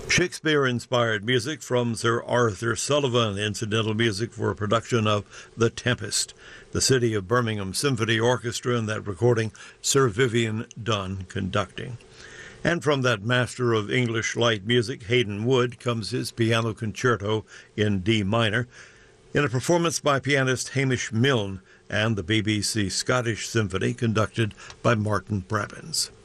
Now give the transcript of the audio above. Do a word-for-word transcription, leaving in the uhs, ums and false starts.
Shakespeare-inspired music from Sir Arthur Sullivan, incidental music for a production of The Tempest. The City of Birmingham Symphony Orchestra, in that recording, Sir Vivian Dunn conducting. And from that master of English light music, Haydn Wood, comes his piano concerto in D minor, in a performance by pianist Hamish Milne and the B B C Scottish Symphony, conducted by Martin Brabbins.